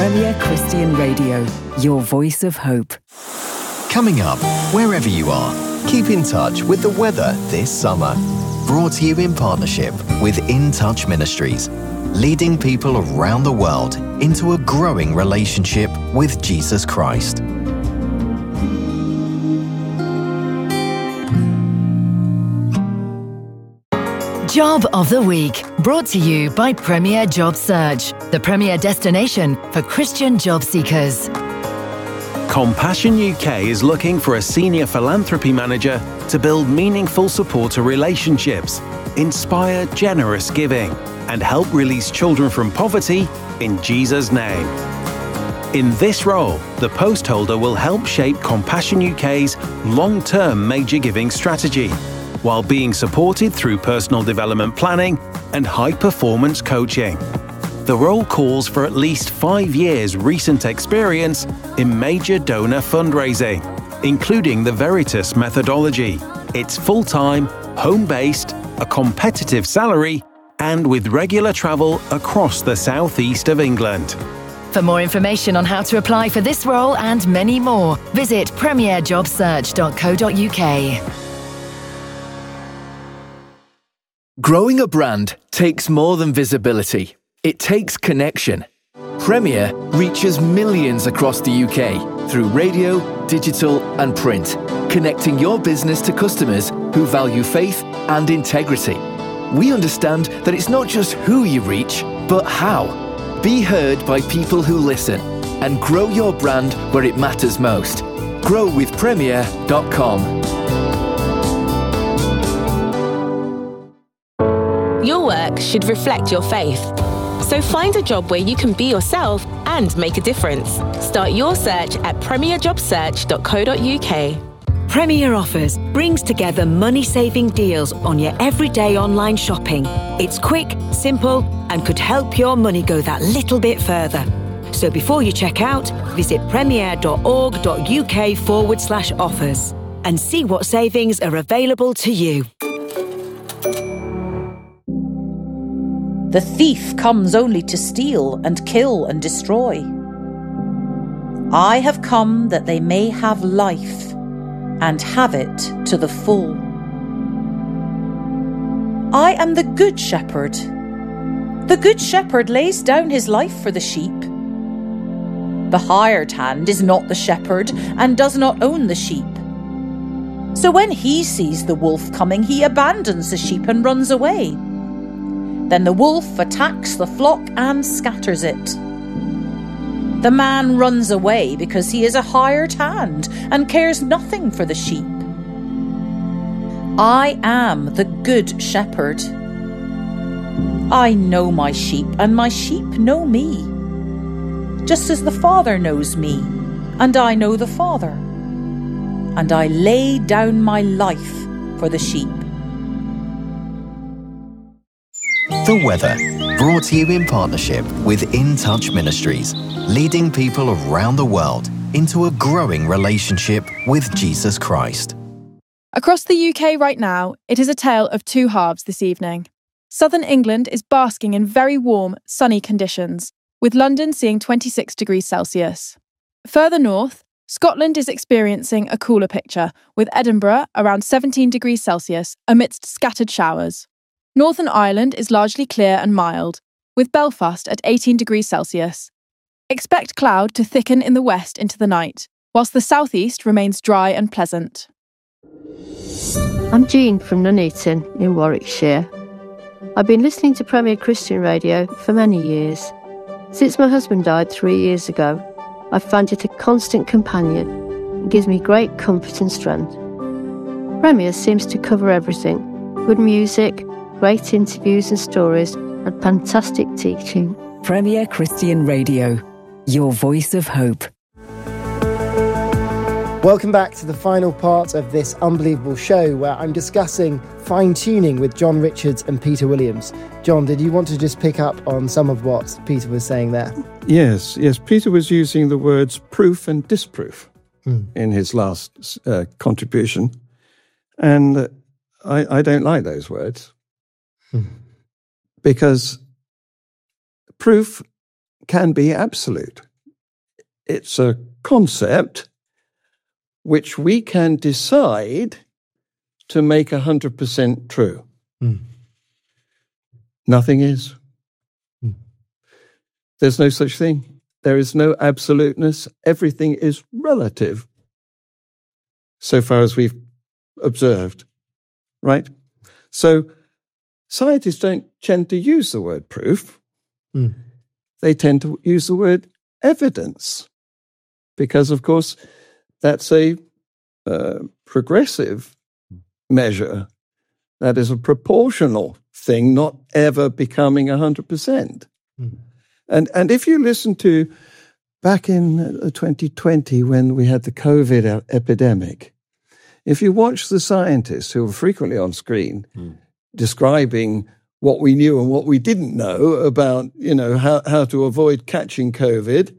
Premier Christian Radio, your voice of hope. Coming up, wherever you are, keep in touch with the weather this summer. Brought to you in partnership with In Touch Ministries, leading people around the world into a growing relationship with Jesus Christ. Job of the Week, brought to you by Premier Job Search, the premier destination for Christian job seekers. Compassion UK is looking for a senior philanthropy manager to build meaningful supporter relationships, inspire generous giving, and help release children from poverty in Jesus' name. In this role, the post holder will help shape Compassion UK's long-term major giving strategy, while being supported through personal development planning and high-performance coaching. The role calls for at least 5 years' recent experience in major donor fundraising, including the Veritas methodology. It's full-time, home-based, a competitive salary, and with regular travel across the southeast of England. For more information on how to apply for this role and many more, visit premierjobsearch.co.uk. Growing a brand takes more than visibility. It takes connection. Premier reaches millions across the UK through radio, digital and print, connecting your business to customers who value faith and integrity. We understand that it's not just who you reach, but how. Be heard by people who listen and grow your brand where it matters most. Growwithpremier.com. Your work should reflect your faith. So find a job where you can be yourself and make a difference. Start your search at premierjobsearch.co.uk. Premier Offers brings together money-saving deals on your everyday online shopping. It's quick, simple, and could help your money go that little bit further. So before you check out, visit premier.org.uk/offers and see what savings are available to you. The thief comes only to steal and kill and destroy. I have come that they may have life and have it to the full. I am the good shepherd. The good shepherd lays down his life for the sheep. The hired hand is not the shepherd and does not own the sheep. So when he sees the wolf coming, he abandons the sheep and runs away. Then the wolf attacks the flock and scatters it. The man runs away because he is a hired hand and cares nothing for the sheep. I am the good shepherd. I know my sheep, and my sheep know me, just as the Father knows me, and I know the Father. And I lay down my life for the sheep. The weather, brought to you in partnership with In Touch Ministries, leading people around the world into a growing relationship with Jesus Christ. Across the UK right now, it is a tale of two halves this evening. Southern England is basking in very warm, sunny conditions, with London seeing 26 degrees Celsius. Further north, Scotland is experiencing a cooler picture, with Edinburgh around 17 degrees Celsius amidst scattered showers. Northern Ireland is largely clear and mild, with Belfast at 18 degrees Celsius. Expect cloud to thicken in the west into the night, whilst the southeast remains dry and pleasant. I'm Jean from Nuneaton in Warwickshire. I've been listening to Premier Christian Radio for many years. Since my husband died 3 years ago, I've found it a constant companion and gives me great comfort and strength. Premier seems to cover everything: good music, great interviews and stories, and fantastic teaching. Premier Christian Radio, your voice of hope. Welcome back to the final part of this unbelievable show where I'm discussing fine-tuning with John Richards and Peter Williams. John, did you want to just pick up on some of what Peter was saying there? Yes. Peter was using the words proof and disproof in his last contribution. And I don't like those words because proof can be absolute. It's a concept which we can decide to make 100% true. Nothing is. There's no such thing. There is no absoluteness. Everything is relative, so far as we've observed, right? So scientists don't tend to use the word proof. They tend to use the word evidence because, of course, that's a progressive measure. That is a proportional thing, not ever becoming 100%. And if you listen to back in 2020 when we had the COVID epidemic, if you watch the scientists who were frequently on screen describing what we knew and what we didn't know about, how to avoid catching COVID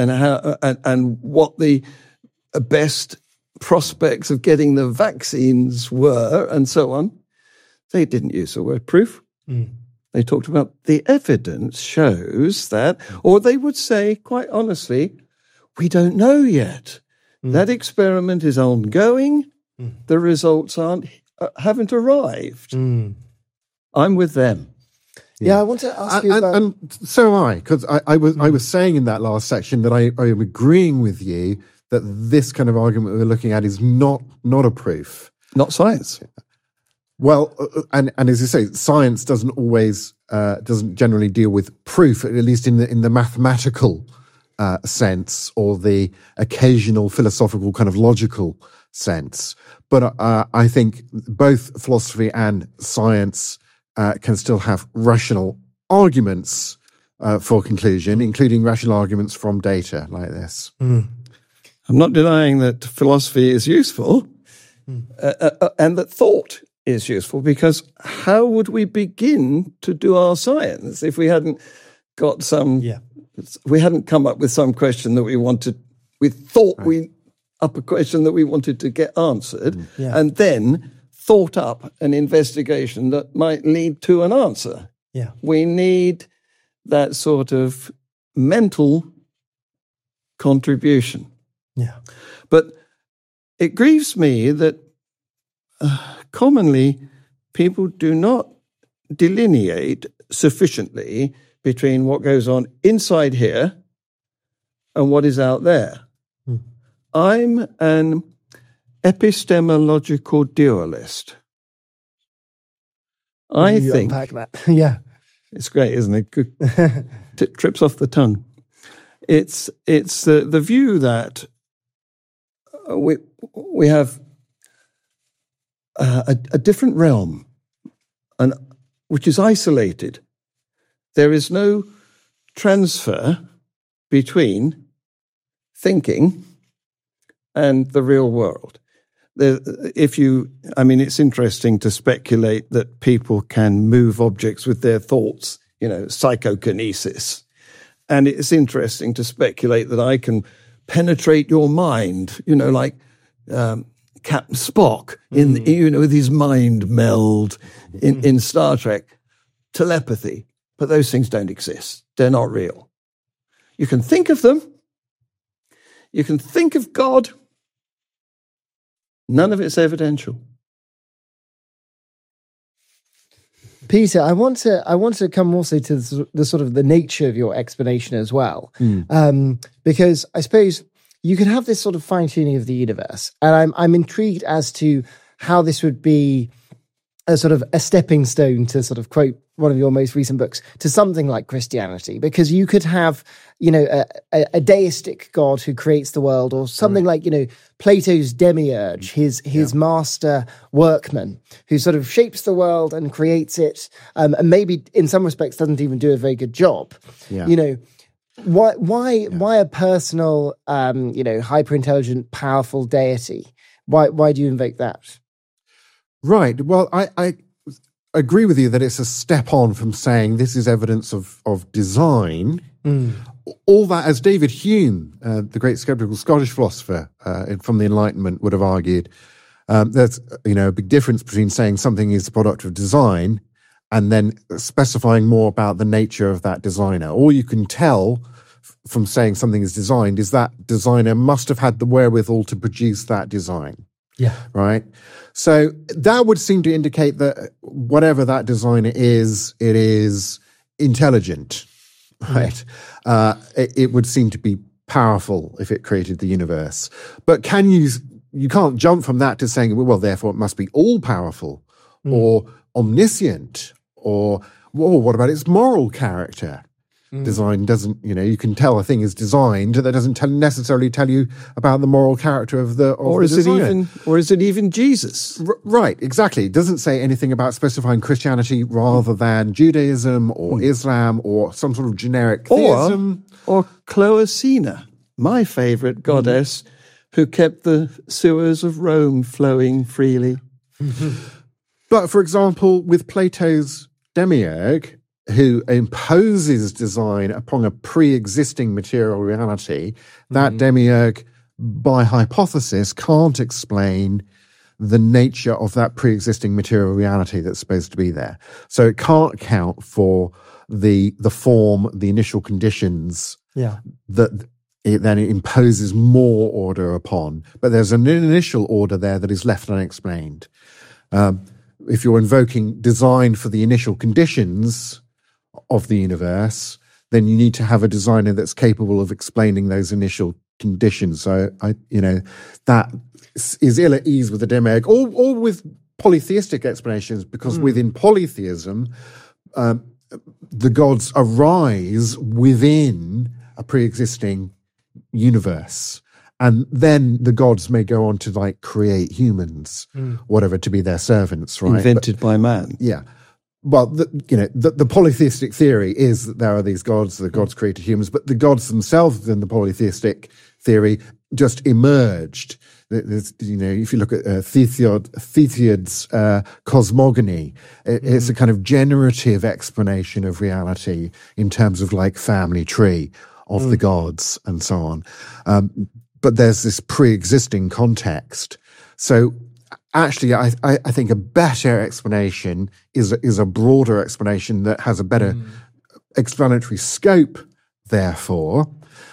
and what the best prospects of getting the vaccines were and so on, they didn't use the word proof. They talked about the evidence shows that, or they would say, quite honestly, we don't know yet. That experiment is ongoing. The results haven't arrived. I'm with them. Yeah, I want to ask you about... And so am I, because I was saying in that last section that I am agreeing with you that this kind of argument we're looking at is not a proof. Not science. Well, and as you say, science doesn't generally deal with proof, at least in the mathematical sense or the occasional philosophical kind of logical sense. But I think both philosophy and science can still have rational arguments for conclusion, including rational arguments from data like this. I'm not denying that philosophy is useful and that thought is useful, because how would we begin to do our science if we hadn't got we hadn't come up with some question that we thought up a question that we wanted to get answered, and then thought up an investigation that might lead to an answer. We need that sort of mental contribution. But it grieves me that commonly people do not delineate sufficiently between what goes on inside here and what is out there. I'm an epistemological dualist. I think unpack that. It's great, isn't it? Good. Trips off the tongue. It's the view that we have a different realm, and which is isolated. There is no transfer between thinking and the real world. It's interesting to speculate that people can move objects with their thoughts, psychokinesis. And it's interesting to speculate that I can penetrate your mind, like Captain Spock with his mind meld in Star Trek. Telepathy. But those things don't exist. They're not real. You can think of them. You can think of God. None of it's evidential. Peter, I want to come also to the sort of the nature of your explanation as well, because I suppose you can have this sort of fine tuning of the universe, and I'm intrigued as to how this would be a sort of a stepping stone, to sort of quote one of your most recent books, to something like Christianity, because you could have, a deistic God who creates the world, or something like, Plato's demiurge, his master workman, who sort of shapes the world and creates it, and maybe in some respects doesn't even do a very good job. Why a personal, hyper intelligent, powerful deity? Why do you invoke that? Right. Well, I agree with you that it's a step on from saying this is evidence of design. All that, as David Hume, the great skeptical Scottish philosopher from the Enlightenment, would have argued, there's a big difference between saying something is the product of design and then specifying more about the nature of that designer. All you can tell from saying something is designed is that designer must have had the wherewithal to produce that design. Yeah. Right. So that would seem to indicate that whatever that designer is, it is intelligent. Right. Yeah. It would seem to be powerful if it created the universe. But you can't jump from that to saying, well, therefore it must be all powerful or omniscient or, well, what about its moral character? Design doesn't, you can tell a thing is designed. That doesn't necessarily tell you about the moral character of the designer. Or is it even Jesus? Right, exactly. It doesn't say anything about specifying Christianity rather than Judaism or Islam or some sort of generic theism. Or Cloacina, my favourite goddess, who kept the sewers of Rome flowing freely. But, for example, with Plato's demiurge, who imposes design upon a pre-existing material reality, that demiurge, by hypothesis, can't explain the nature of that pre-existing material reality that's supposed to be there. So it can't account for the form, the initial conditions that it then imposes more order upon. But there's an initial order there that is left unexplained. If you're invoking design for the initial conditions of the universe, then you need to have a designer that's capable of explaining those initial conditions. So that is ill at ease with the demiurge, or with polytheistic explanations, because within polytheism, the gods arise within a pre-existing universe. And then the gods may go on to create humans, whatever, to be their servants, right? Invented by man. Yeah. Well, the polytheistic theory is that there are these gods, the gods created humans, but the gods themselves in the polytheistic theory just emerged. If you look at Theisiod's cosmogony, it's a kind of generative explanation of reality in terms of family tree of the gods and so on. But there's this pre-existing context. So actually, I think a better explanation is a broader explanation that has a better explanatory scope, therefore.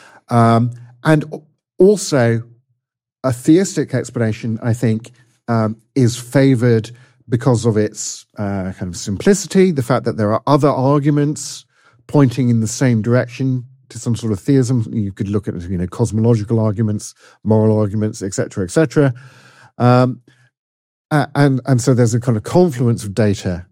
And also, a theistic explanation, I think, is favoured because of its kind of simplicity, the fact that there are other arguments pointing in the same direction to some sort of theism. You could look at cosmological arguments, moral arguments, etc., etc. And so there's a kind of confluence of data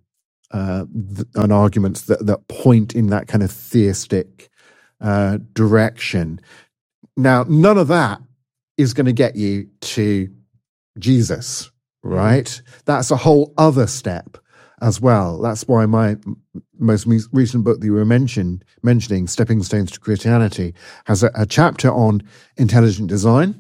and arguments that point in that kind of theistic direction. Now, none of that is going to get you to Jesus, right? That's a whole other step as well. That's why my most recent book that you were mentioning, Stepping Stones to Christianity, has a chapter on intelligent design,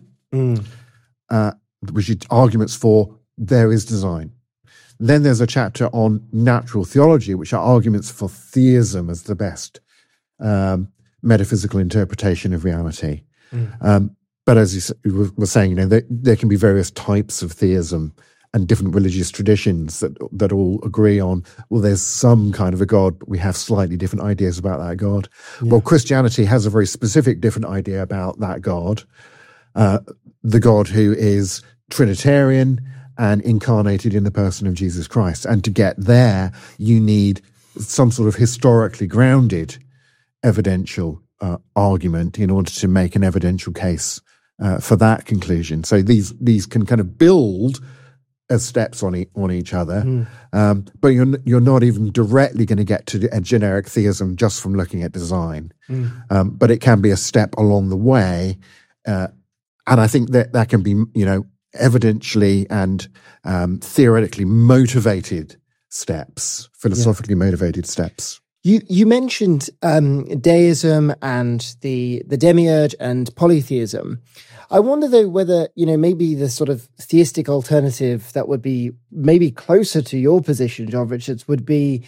which is arguments for there is design. Then there's a chapter on natural theology, which are arguments for theism as the best metaphysical interpretation of reality. But as you were saying, there can be various types of theism and different religious traditions that all agree on, well, there's some kind of a God, but we have slightly different ideas about that God. Yeah. Well, Christianity has a very specific different idea about that God, the God who is Trinitarian and incarnated in the person of Jesus Christ. And to get there, you need some sort of historically grounded evidential argument in order to make an evidential case for that conclusion. So these can kind of build as steps on each other, but you're not even directly going to get to a generic theism just from looking at design. But it can be a step along the way, and I think that can be evidentially and theoretically motivated steps, philosophically motivated steps. You mentioned deism and the demiurge and polytheism. I wonder, though, whether, maybe the sort of theistic alternative that would be maybe closer to your position, John Richards, would be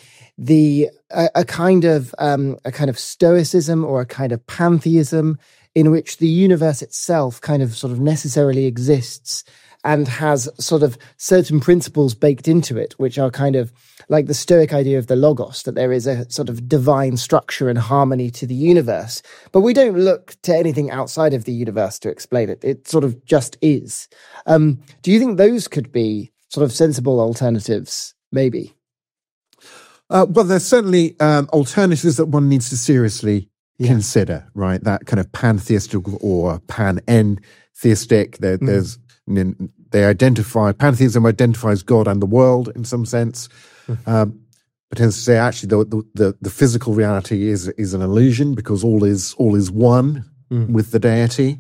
a kind of stoicism or a kind of pantheism in which the universe itself kind of sort of necessarily exists and has sort of certain principles baked into it, which are kind of like the Stoic idea of the logos, that there is a sort of divine structure and harmony to the universe. But we don't look to anything outside of the universe to explain it. It sort of just is. Do you think those could be sort of sensible alternatives, maybe? Well, there's certainly alternatives that one needs to seriously consider, right? That kind of pantheistic or pan-theistic. There's pantheism identifies God and the world in some sense. But tends to say actually the physical reality is an illusion because all is one with the deity.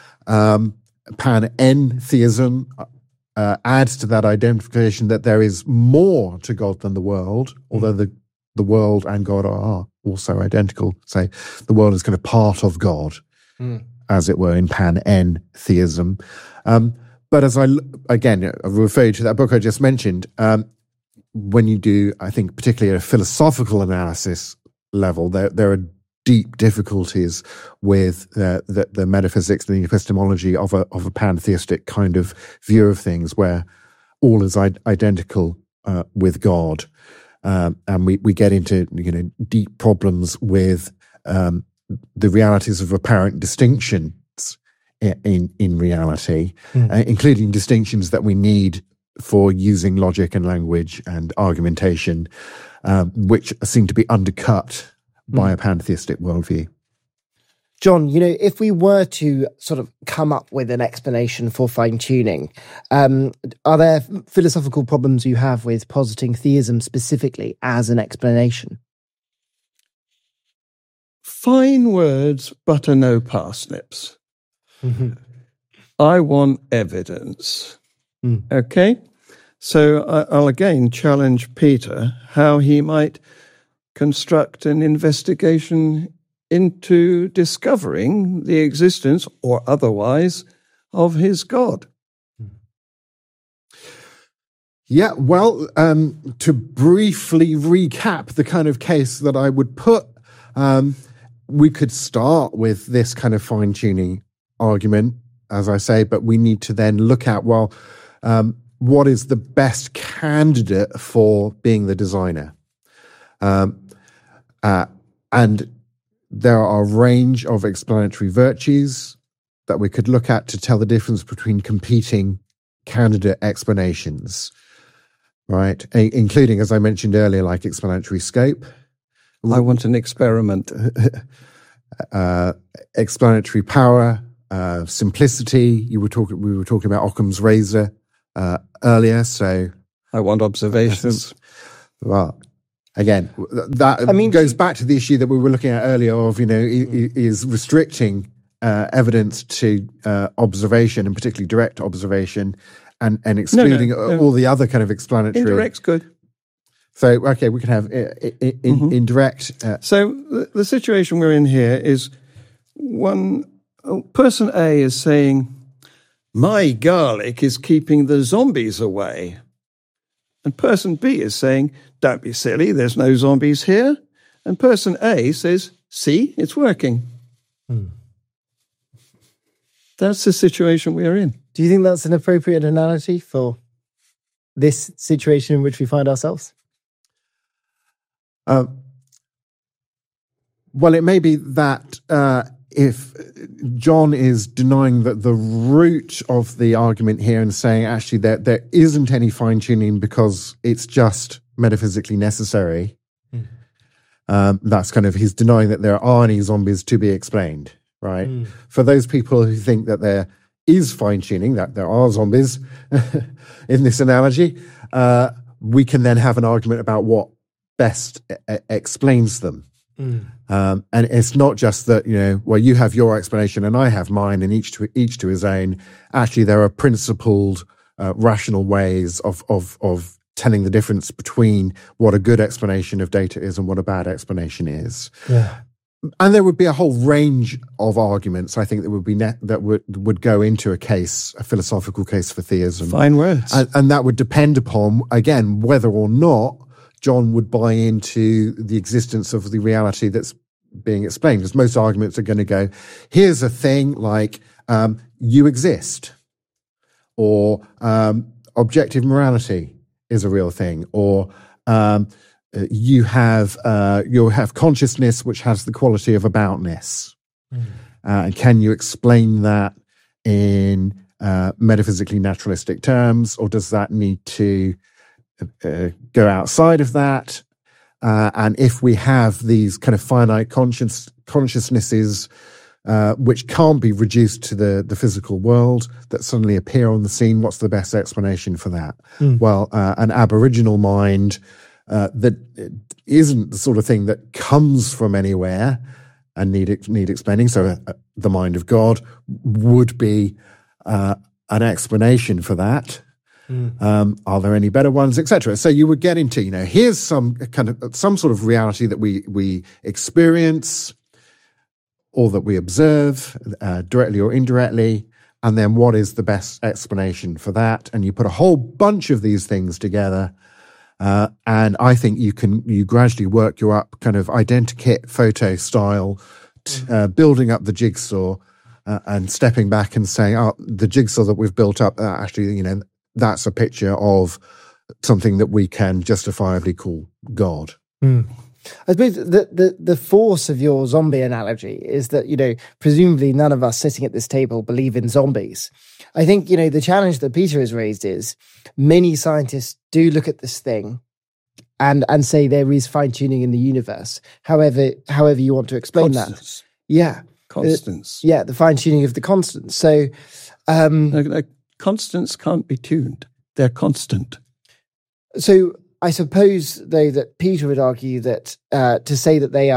Pan-theism adds to that identification that there is more to God than the world, although the world and God are also identical. Say the world is kind of part of God, as it were, in pan-theism. But as I refer you to that book I just mentioned, when you do, I think, particularly at a philosophical analysis level, there are deep difficulties with the metaphysics and the epistemology of a pantheistic kind of view of things, where all is identical with God, and we get into deep problems with the realities of apparent distinctions in reality, including distinctions that we need for using logic and language and argumentation, which seem to be undercut by a pantheistic worldview. John, if we were to sort of come up with an explanation for fine-tuning, are there philosophical problems you have with positing theism specifically as an explanation? Fine words, butter no parsnips. I want evidence. Okay? So I'll again challenge Peter how he might construct an investigation into discovering the existence, or otherwise, of his God. Yeah, well, to briefly recap the kind of case that I would put, we could start with this kind of fine-tuning argument, as I say, but we need to then look at, what is the best candidate for being the designer? And there are a range of explanatory virtues that we could look at to tell the difference between competing candidate explanations, right? Including, as I mentioned earlier, like explanatory scope. I want an experiment. Explanatory power, simplicity. We were talking about Occam's razor earlier, so I want observations. Well, again, that goes back to the issue that we were looking at earlier of, is restricting evidence to observation, and particularly direct observation, and excluding all the other kind of explanatory. Indirect's good. So, okay, we can have indirect. So the situation we're in here is person A is saying, my garlic is keeping the zombies away. And person B is saying, don't be silly, there's no zombies here. And person A says, see, it's working. That's the situation we are in. Do you think that's an appropriate analogy for this situation in which we find ourselves? Well, it may be that if John is denying that the root of the argument here and saying actually that there isn't any fine-tuning because it's just metaphysically necessary, that's kind of, he's denying that there are any zombies to be explained, right? For those people who think that there is fine-tuning, that there are zombies in this analogy, we can then have an argument about what best explains them. And it's not just that, you have your explanation and I have mine, and each to his own. Actually, there are principled, rational ways of telling the difference between what a good explanation of data is and what a bad explanation is. Yeah. And there would be a whole range of arguments, I think, that would be that would go into a philosophical case for theism. Fine words. And that would depend upon, again, whether or not John would buy into the existence of the reality that's being explained. Because most arguments are going to go, here's a thing like, you exist. or objective morality is a real thing, or you have consciousness which has the quality of aboutness. Can you explain that in metaphysically naturalistic terms, or does that need to go outside of that? And if we have these kind of finite consciousnesses which can't be reduced to the physical world that suddenly appear on the scene, what's the best explanation for that? Well, an aboriginal mind that isn't the sort of thing that comes from anywhere and need explaining. So the mind of God would be an explanation for that. Are there any better ones, etc.? So you would get into, here's some sort of reality that we experience or that we observe directly or indirectly, and then what is the best explanation for that? And you put a whole bunch of these things together, and I think you gradually work you up kind of identikit photo style, building up the jigsaw and stepping back and saying, oh, the jigsaw that we've built up, actually, that's a picture of something that we can justifiably call God. I suppose the force of your zombie analogy is that, presumably none of us sitting at this table believe in zombies. I think, the challenge that Peter has raised is many scientists do look at this thing and say there is fine-tuning in the universe, however you want to explain Constants. that. Yeah. Constants. The fine-tuning of the constants. So... constants can't be tuned. They're constant. So I suppose, though, that Peter would argue that to say that they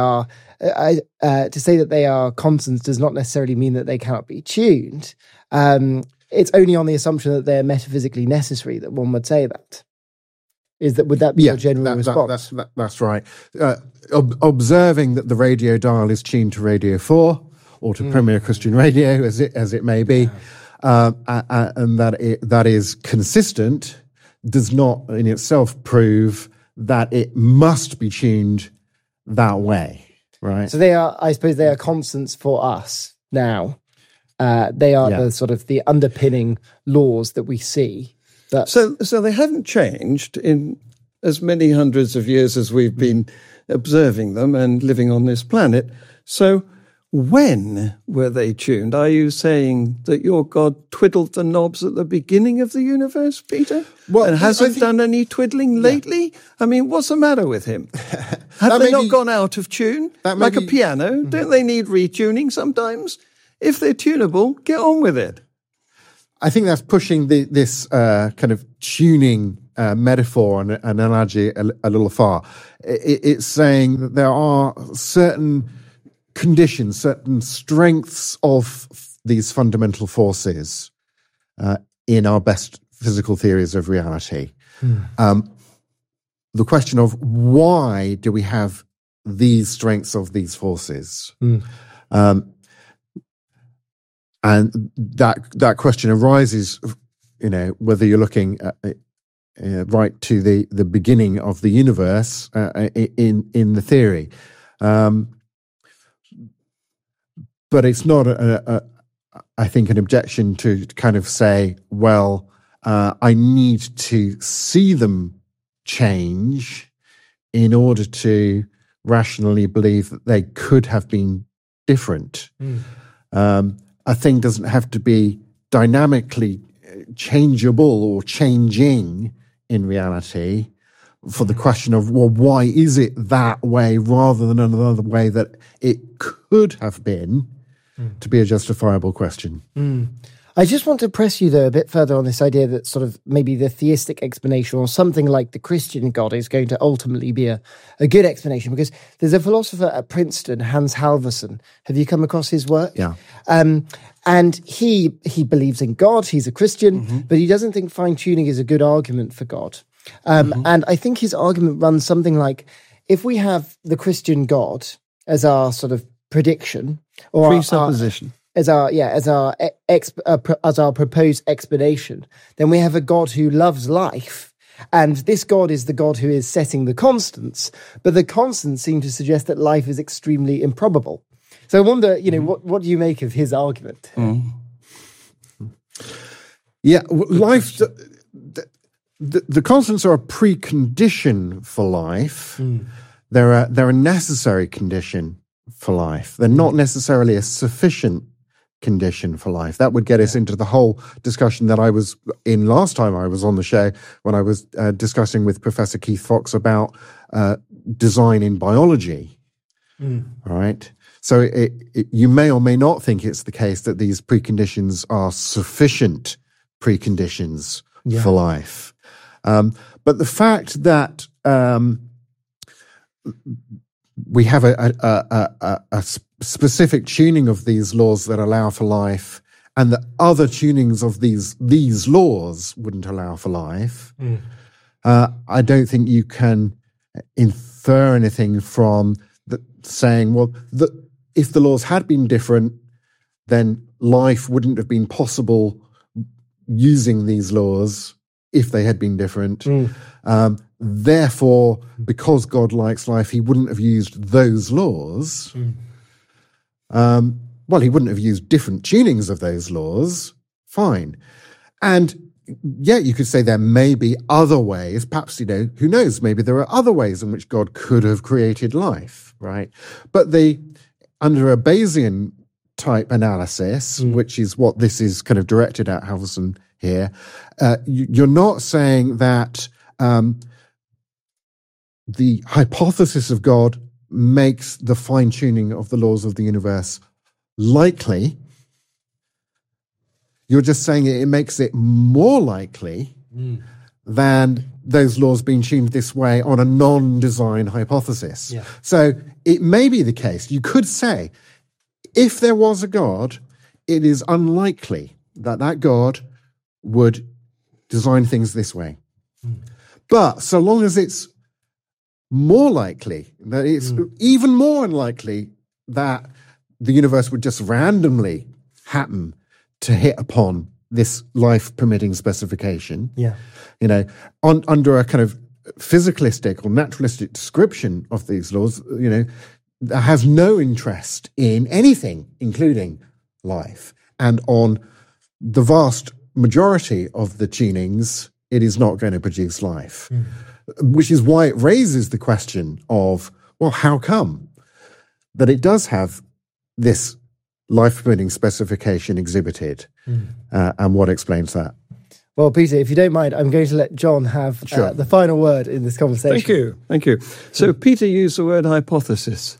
are constants does not necessarily mean that they cannot be tuned. It's only on the assumption that they're metaphysically necessary that one would say that. Would that be your general response? That's right. Observing that the radio dial is tuned to Radio 4 or to Premier Christian Radio, as it may be. And that is consistent, does not in itself prove that it must be tuned that way, right? So I suppose they are constants for us now. They are the sort of the underpinning laws that we see. So they haven't changed in as many hundreds of years as we've been observing them and living on this planet. So when were they tuned? Are you saying that your God twiddled the knobs at the beginning of the universe, Peter? And hasn't done any twiddling lately? I mean, what's the matter with him? Have they not gone out of tune? Like a piano? Don't they need retuning sometimes? If they're tunable, get on with it. I think that's pushing this kind of tuning metaphor and analogy a little far. It's saying that there are certain conditions, certain strengths of these fundamental forces in our best physical theories of reality. The question of why do we have these strengths of these forces? And that question arises, whether you're looking right to the beginning of the universe in the theory. But it's not, I think, an objection to kind of say, well, I need to see them change in order to rationally believe that they could have been different. A thing doesn't have to be dynamically changeable or changing in reality for the question of, well, why is it that way rather than another way that it could have been, to be a justifiable question. I just want to press you, though, a bit further on this idea that sort of maybe the theistic explanation or something like the Christian God is going to ultimately be a good explanation, because there's a philosopher at Princeton, Hans Halvorson. Have you come across his work? Yeah. And he believes in God. He's a Christian, but he doesn't think fine-tuning is a good argument for God. And I think his argument runs something like, if we have the Christian God as our sort of prediction or presupposition, as our proposed explanation, then we have a God who loves life, and this God is the God who is setting the constants, but the constants seem to suggest that life is extremely improbable. So I wonder, what do you make of his argument? Yeah, life. The constants are a precondition for life. They're a necessary condition for life. They're not necessarily a sufficient condition for life. That would get us into the whole discussion that I was in last time I was on the show when I was discussing with Professor Keith Fox about design in biology. All right. So you may or may not think it's the case that these preconditions are sufficient preconditions for life. But the fact that we have a specific tuning of these laws that allow for life, and that other tunings of these laws wouldn't allow for life, I don't think you can infer anything from saying, well, if the laws had been different, then life wouldn't have been possible using these laws if they had been different. Therefore, because God likes life, he wouldn't have used those laws. Well, he wouldn't have used different tunings of those laws. Fine. And yeah, you could say there may be other ways, perhaps, who knows, maybe there are other ways in which God could have created life, right? But under a Bayesian type analysis, which is what this is kind of directed at, Halvorsen here, you're not saying that the hypothesis of God makes the fine-tuning of the laws of the universe likely. You're just saying it makes it more likely than those laws being tuned this way on a non-design hypothesis. So it may be the case, you could say, if there was a God, it is unlikely that God would design things this way. But so long as it's more likely, that it's even more unlikely that the universe would just randomly happen to hit upon this life-permitting specification. Under a kind of physicalistic or naturalistic description of these laws, that has no interest in anything, including life. And on the vast majority of the tunings, it is not going to produce life. Which is why it raises the question of, well, how come that it does have this life-permitting specification exhibited, and what explains that? Well, Peter, if you don't mind, I'm going to let John have the final word in this conversation. Thank you. So Peter used the word hypothesis.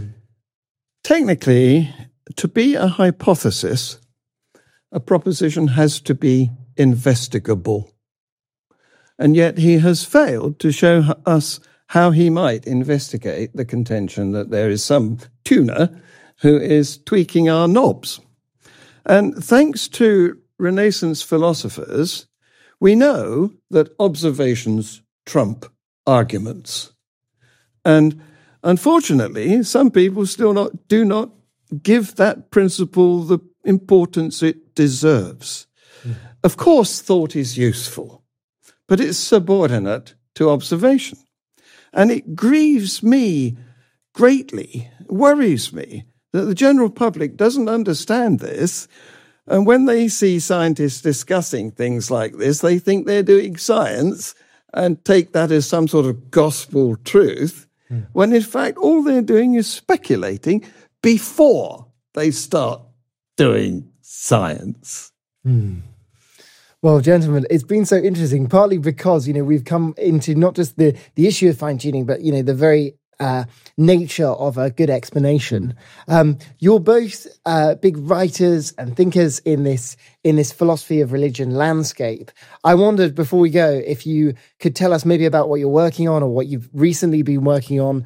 Technically, to be a hypothesis, a proposition has to be investigable. And yet he has failed to show us how he might investigate the contention that there is some tuner who is tweaking our knobs. And thanks to Renaissance philosophers, we know that observations trump arguments. And unfortunately, some people still do not give that principle the importance it deserves. Of course, thought is useful, but it's subordinate to observation. And it grieves me greatly, worries me, that the general public doesn't understand this. And when they see scientists discussing things like this, they think they're doing science and take that as some sort of gospel truth, when in fact all they're doing is speculating before they start doing science. Well, gentlemen, it's been so interesting, partly because, we've come into not just the issue of fine-tuning, but, the very nature of a good explanation. You're both big writers and thinkers in this philosophy of religion landscape. I wondered, before we go, if you could tell us maybe about what you're working on or what you've recently been working on.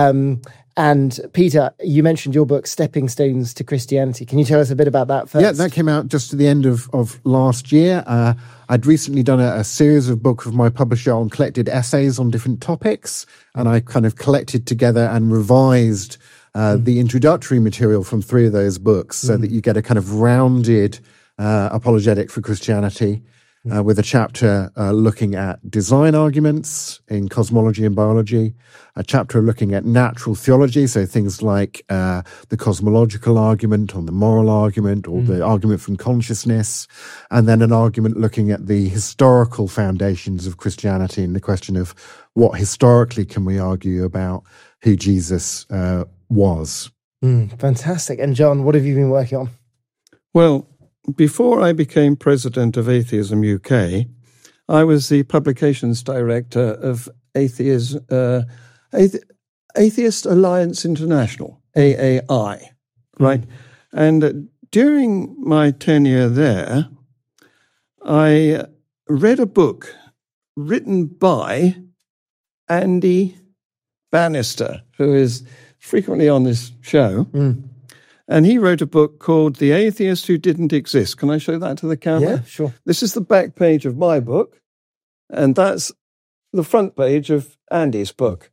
And Peter, you mentioned your book, Stepping Stones to Christianity. Can you tell us a bit about that first? Yeah, that came out just at the end of last year. I'd recently done a series of books with my publisher on collected essays on different topics, and I kind of collected together and revised the introductory material from 3 of those books so that you get a kind of rounded apologetic for Christianity. with a chapter looking at design arguments in cosmology and biology, a chapter looking at natural theology, so things like the cosmological argument or the moral argument or the argument from consciousness, and then an argument looking at the historical foundations of Christianity and the question of what historically can we argue about who Jesus was. Fantastic. And John, what have you been working on? Well, before I became president of Atheism UK, I was the publications director of Atheist Alliance International, AAI, right? And during my tenure there, I read a book written by Andy Bannister, who is frequently on this show. And he wrote a book called The Atheist Who Didn't Exist. Can I show that to the camera? Yeah, sure. This is the back page of my book, and that's the front page of Andy's book.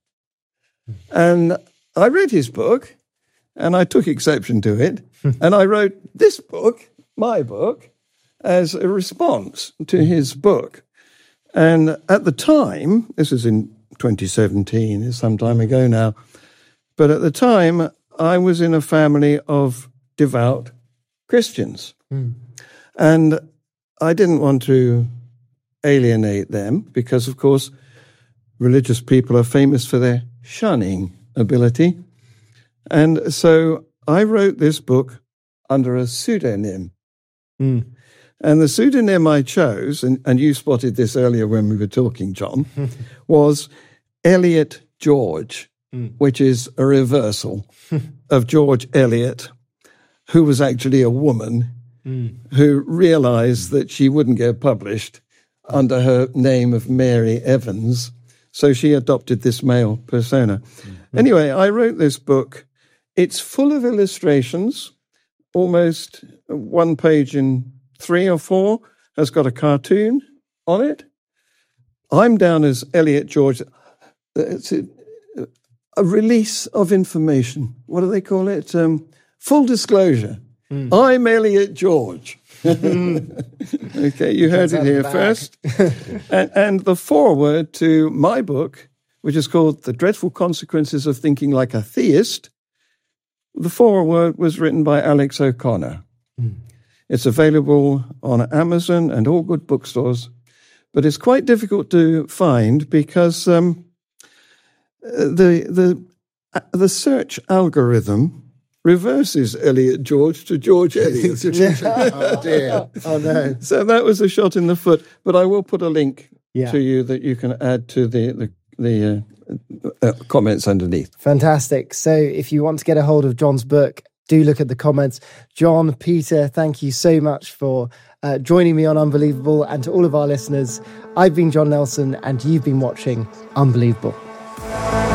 And I read his book, and I took exception to it, and I wrote this book, my book, as a response to his book. And at the time, this is in 2017, it's some time ago now, but at the time, I was in a family of devout Christians. And I didn't want to alienate them because, of course, religious people are famous for their shunning ability. And so I wrote this book under a pseudonym. And the pseudonym I chose, and you spotted this earlier when we were talking, John, was Elliot George, which is a reversal of George Eliot, who was actually a woman who realized that she wouldn't get published under her name of Mary Evans, so she adopted this male persona. Anyway, I wrote this book. It's full of illustrations, almost one page in 3 or 4 has got a cartoon on it. I'm down as Elliot George. It's a release of information. What do they call it? Full disclosure. I'm Elliot George. Okay, you heard it here first. and the foreword to my book, which is called The Dreadful Consequences of Thinking Like a Theist, the foreword was written by Alex O'Connor. It's available on Amazon and all good bookstores, but it's quite difficult to find because the search algorithm reverses Elliot George to George Eliot. Oh, dear. Oh, no. So that was a shot in the foot. But I will put a link to you that you can add to the comments underneath. Fantastic. So if you want to get a hold of John's book, do look at the comments. John, Peter, thank you so much for joining me on Unbelievable. And to all of our listeners, I've been John Nelson and you've been watching Unbelievable.